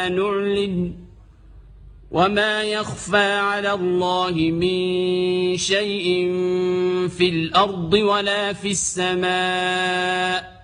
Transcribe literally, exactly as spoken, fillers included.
نعلن وما يخفى على الله من شيء في الأرض ولا في السماء